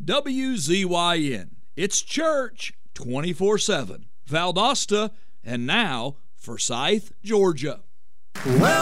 WZYN. It's church 24/7. Valdosta, and now Forsyth, Georgia. Well,